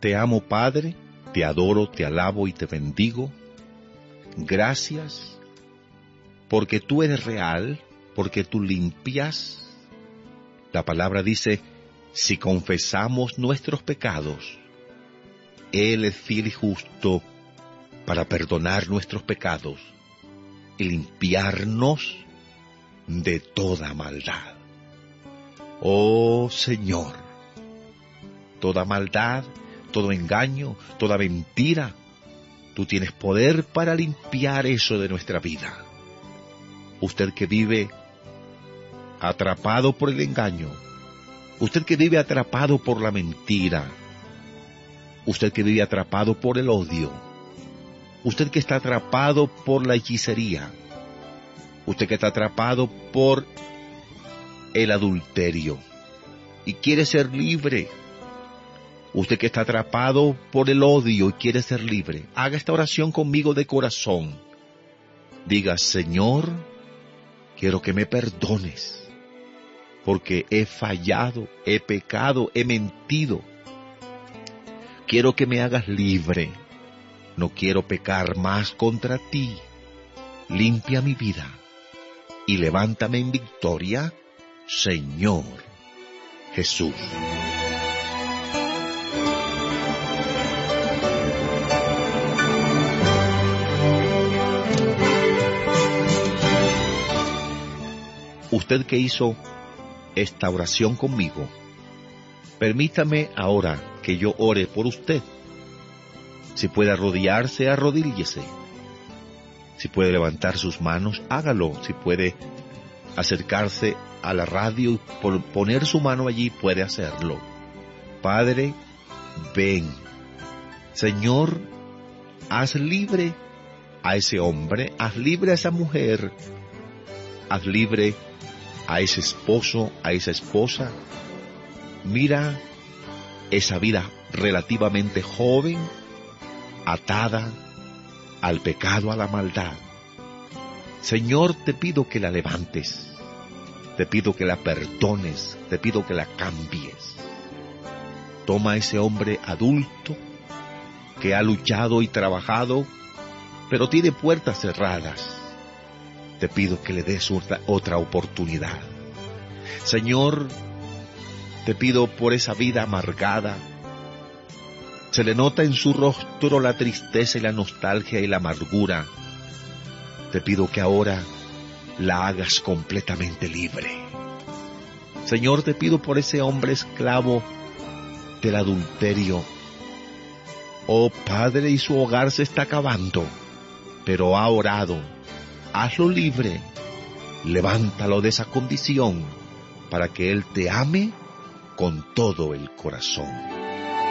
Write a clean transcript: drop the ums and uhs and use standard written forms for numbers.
Te amo, Padre, te adoro, te alabo y te bendigo. Gracias, porque tú eres real, porque tú limpias. La palabra dice, si confesamos nuestros pecados, Él es fiel y justo para perdonar nuestros pecados y limpiarnos de toda maldad. Oh Señor, toda maldad, todo engaño, toda mentira, tú tienes poder para limpiar eso de nuestra vida. Usted que vive atrapado por el engaño, usted que vive atrapado por la mentira, usted que vive atrapado por el odio, usted que está atrapado por la hechicería, usted que está atrapado por el adulterio y quiere ser libre, usted que está atrapado por el odio y quiere ser libre, haga esta oración conmigo de corazón. Diga, Señor, quiero que me perdones, porque he fallado, he pecado, he mentido. Quiero que me hagas libre. No quiero pecar más contra ti. Limpia mi vida y levántame en victoria, Señor Jesús. Usted que hizo esta oración conmigo, permítame ahora que yo ore por usted. Si puede arrodillarse, arrodíllese. Si puede levantar sus manos, hágalo. Si puede acercarse a la radio y poner su mano allí, puede hacerlo. Padre, ven. Señor, haz libre a ese hombre, haz libre a esa mujer, haz libre a ese esposo, a esa esposa. Mira esa vida relativamente joven, atada al pecado, a la maldad. Señor, te pido que la levantes, te pido que la perdones, te pido que la cambies. Toma a ese hombre adulto que ha luchado y trabajado, pero tiene puertas cerradas. Te pido que le des otra oportunidad. Señor, te pido por esa vida amargada. Se le nota en su rostro la tristeza y la nostalgia y la amargura. Te pido que ahora la hagas completamente libre. Señor, te pido por ese hombre esclavo del adulterio. Oh Padre, y su hogar se está acabando, pero ha orado. Hazlo libre, levántalo de esa condición para que Él te ame con todo el corazón.